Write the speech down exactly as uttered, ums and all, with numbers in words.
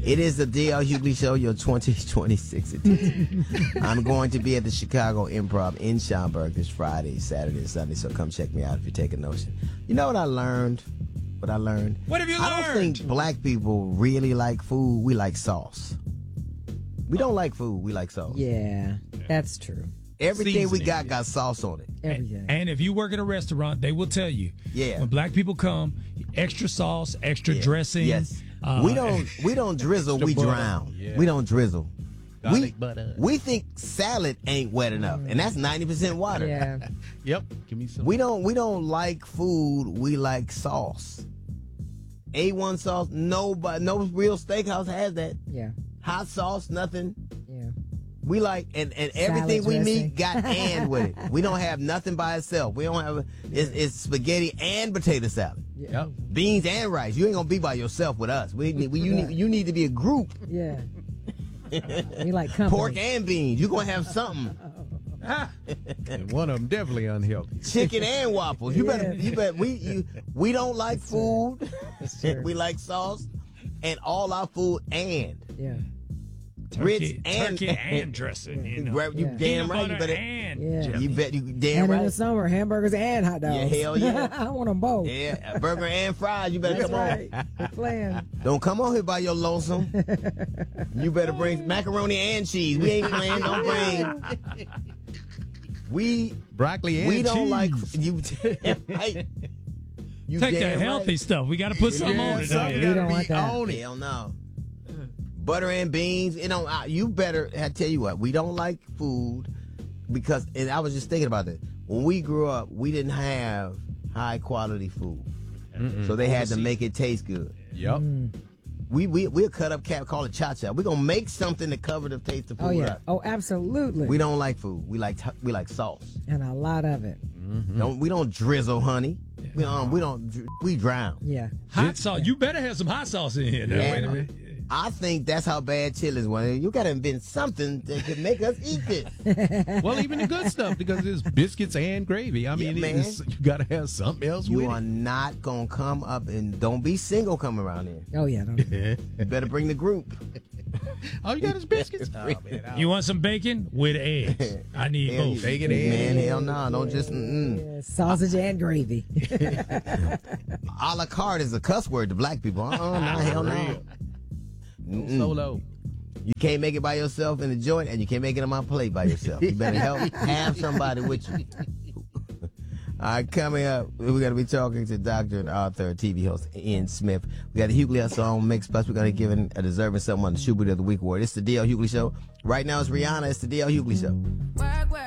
It is the D L Hughley Show, your twenty twenty-six edition. I'm going to be at the Chicago Improv in Schaumburg this Friday, Saturday, and Sunday, so come check me out if you take a notion. You know what I learned? What I learned? What have you I learned? don't think black people really like food. We like sauce. We don't like food. We like sauce. Yeah, that's true. Everything we Seasoning, got yeah. got sauce on it. Everything. And if you work at a restaurant, they will tell you. Yeah. When black people come, extra sauce, extra Yeah. dressing. Yes. Uh, we don't we don't drizzle, we butter. drown. Yeah. We don't drizzle. Garlic we, butter. we think salad ain't wet enough, and that's ninety percent water. Yeah. Yep. Give me some. We don't we don't like food, we like sauce. A one sauce, nobody no real steakhouse has that. Yeah. Hot sauce, nothing. Yeah. We like and, and Salad everything we dressing. meet got and with it. We don't have nothing by itself. We don't have it's, it's spaghetti and potato salad. Yep. Beans and rice. You ain't gonna be by yourself with us. We, need we you need you need to be a group. Yeah. We like company. Pork and beans. You gonna have something. And one of them definitely unhealthy. Chicken and waffles. You better you better we you we don't like food. true. We like sauce and all our food and Yeah. grits turkey, and turkey and dressing. You know. you Yeah. damn Peanut right. You butter better and Yeah. jelly. you bet you damn And in the right. summer, hamburgers and hot dogs. Yeah, hell yeah. I want them both. Yeah, burger and fries. You better That's come right. on. We're playing. Don't come on here by your lonesome. You better bring macaroni and cheese. We ain't playing. Don't bring. We Broccoli and we don't cheese. like you. Hey, you Take the damn healthy right. stuff. We got to put something Yeah, on it. something don't you? We gotta don't be want that. on it. Hell no. Butter and beans. You know, uh, you better. I tell you what. We don't like food because, and I was just thinking about this. When we grew up, we didn't have high quality food, so they had to make it taste good. Yep. We we we'll cut up cat, call it cha cha. We're gonna make something to cover the taste of food. Oh, yeah. up. Oh, absolutely. We don't like food. We like we like sauce. And a lot of it. Don't we don't drizzle honey. We don't we don't dr- we drown. Yeah. Hot sauce. You better have some hot sauce in here. Now. Yeah. Wait a minute. I think that's how bad chili's was. You gotta invent something that could make us eat this. Well, even the good stuff because it's biscuits and gravy. I mean, Yeah, man. it's, you got to have something else You with are not gonna come up and don't be single coming around here. Oh, yeah. Don't, it. You better bring the group. All you got is biscuits. Oh, man, I- You want some bacon with eggs? I need Hell, both. you- Bacon man, and- hell no, don't just mm-mm. yeah, sausage and gravy. A la carte is a cuss word to black people. Uh-uh, nah, hell no. Mm-mm. Solo. You can't make it by yourself in the joint, and you can't make it on my plate by yourself. You better help have somebody with you. All right, coming up, we're going to be talking to Doctor and author, T V host Ian Smith. We got a Hughley song mix, plus we're going to give it a deserving someone the Schubert of the Week award. It's the D L Hughley Show. Right now it's Rihanna. It's the D L Hughley Show.